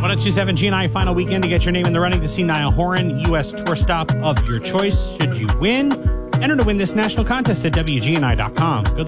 1027 G&I final weekend to get your name in the running to see Niall Horan, U.S. tour stop of your choice. Should you win, enter to win this national contest at WGNI.com. Good luck.